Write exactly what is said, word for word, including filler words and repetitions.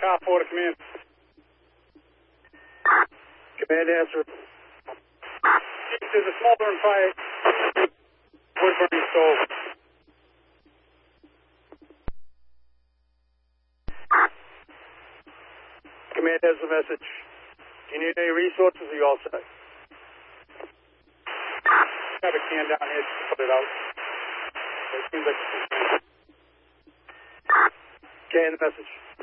car four to command. Command answer. There's a small burn fire. Wood burning stove. Command has the message. Do you need any resources or are you all set? Have a can down here to put it out. It seems like Can the message.